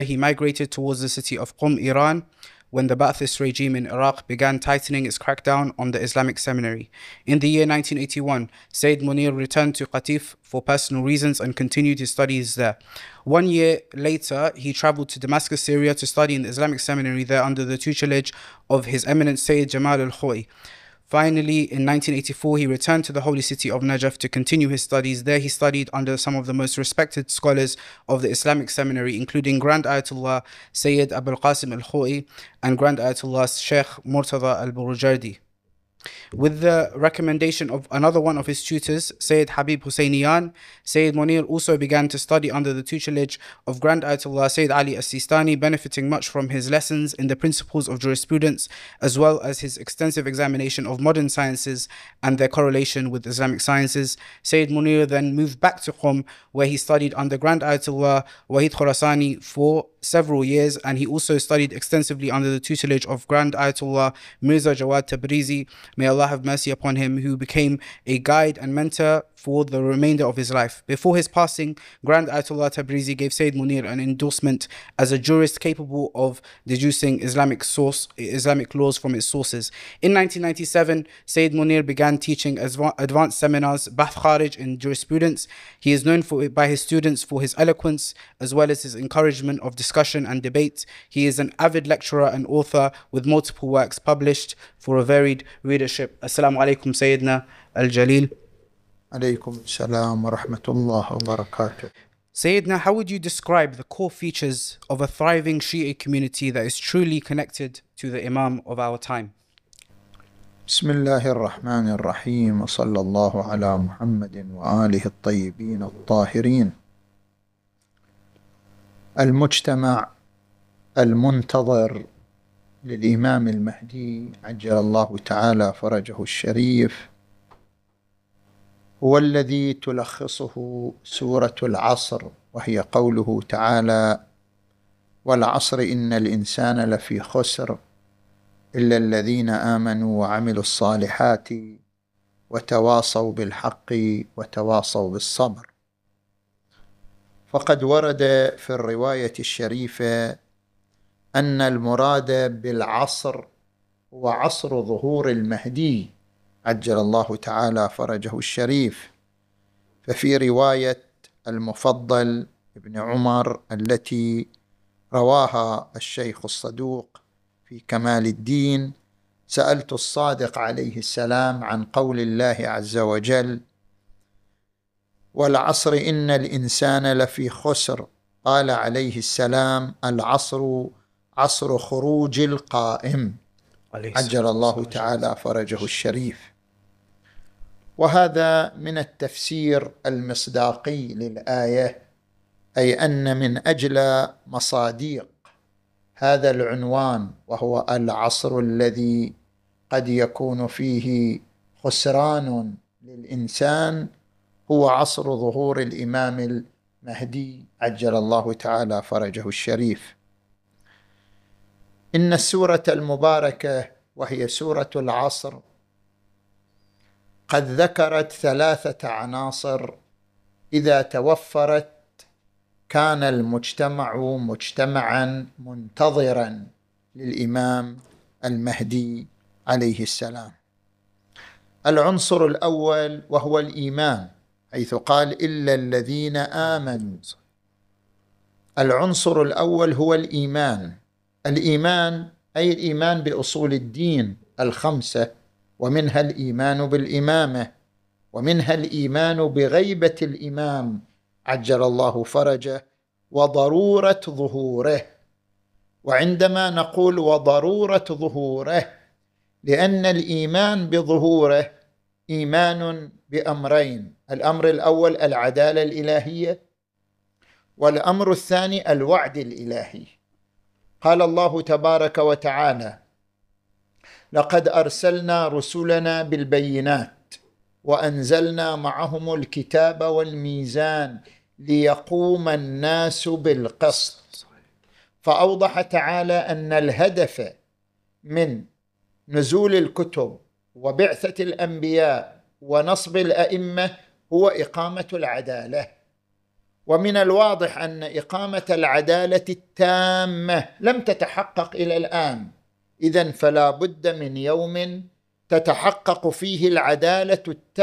He migrated towards the city of Qom, Iran, when the Ba'athist regime in Iraq began tightening its crackdown on the Islamic seminary. In the year 1981, Sayyid Munir returned to Qatif for personal reasons and continued his studies there. 1 year later, he traveled to Damascus, Syria to study in the Islamic seminary there under the tutelage of His Eminence Sayyid Jamal al-Khoui. Finally, in 1984, he returned to the holy city of Najaf to continue his studies. There he studied under some of the most respected scholars of the Islamic seminary, including Grand Ayatollah Sayyid Abul Qasim al-Khoui and Grand Ayatollah Sheikh Murtada al-Burujardi. With the recommendation of another one of his tutors, Sayyid Habib Husseinian, Sayyid Munir also began to study under the tutelage of Grand Ayatollah Sayyid Ali as-Sistani, benefiting much from his lessons in the principles of jurisprudence, as well as his extensive examination of modern sciences and their correlation with Islamic sciences. Sayyid Munir then moved back to Qom, where he studied under Grand Ayatollah Wahid Khorasani for several years, and he also studied extensively under the tutelage of Grand Ayatollah Mirza Jawad Tabrizi, may Allah have mercy upon him, who became a guide and mentor for the remainder of his life. Before his passing, Grand Ayatollah Tabrizi gave Sayyid Munir an endorsement as a jurist capable of deducing Islamic laws from its sources. In 1997, Sayyid Munir began teaching advanced seminars, Bahth Kharij in jurisprudence. He is known by his students for his eloquence, as well as his encouragement of discussion and debate. He is an avid lecturer and author with multiple works published for a varied readership. Assalamu alaikum, Sayyidina al-Jalil. Alaykum assalam wa rahmatullah wa barakatuh. Sayyidina, how would you describe the core features of a thriving Shia community that is truly connected to the Imam of our time? Bismillahir Rahmanir Rahim wa sallallahu ala Muhammadin wa alihi at-tayyibin at-tahirin. المجتمع المنتظر للإمام المهدي عجل الله تعالى فرجه الشريف هو الذي تلخصه سورة العصر، وهي قوله تعالى: والعصر إن الإنسان لفي خسر إلا الذين آمنوا وعملوا الصالحات وتواصوا بالحق وتواصوا بالصبر. فقد ورد في الرواية الشريفة أن المراد بالعصر هو عصر ظهور المهدي عجل الله تعالى فرجه الشريف. ففي رواية المفضل ابن عمر التي رواها الشيخ الصدوق في كمال الدين: سألت الصادق عليه السلام عن قول الله عز وجل: والعصر إن الإنسان لفي خسر. قال عليه السلام: العصر عصر خروج القائم عجل الله تعالى فرجه الشريف. وهذا من التفسير المصداقي للآية، أي أن من أجل مصاديق هذا العنوان، وهو العصر الذي قد يكون فيه خسران للإنسان، هو عصر ظهور الإمام المهدي عجل الله تعالى فرجه الشريف. إن السورة المباركة وهي سورة العصر قد ذكرت 3 عناصر إذا توفرت كان المجتمع مجتمعا منتظرا للإمام المهدي عليه السلام. العنصر الأول وهو الإيمان، حيث قال: إلا الذين آمنوا. العنصر الأول هو الإيمان. الإيمان أي الإيمان بأصول الدين 5، ومنها الإيمان بالإمامة، ومنها الإيمان بغيبة الإمام عجل الله فرجه وضرورة ظهوره. وعندما نقول وضرورة ظهوره، لأن الإيمان بظهوره إيمان بأمرين: الأمر الأول العدالة الإلهية، والأمر الثاني الوعد الإلهي. قال الله تبارك وتعالى: لقد أرسلنا رسلنا بالبينات وأنزلنا معهم الكتاب والميزان ليقوم الناس بالقسط. فأوضح تعالى أن الهدف من نزول الكتب وبعثة الأنبياء ونصب الأئمة هو إقامة العدالة. ومن الواضح أن إقامة العدالة التامة لم تتحقق إلى الآن، إذن فلا بد من يوم تتحقق فيه العدالة التامة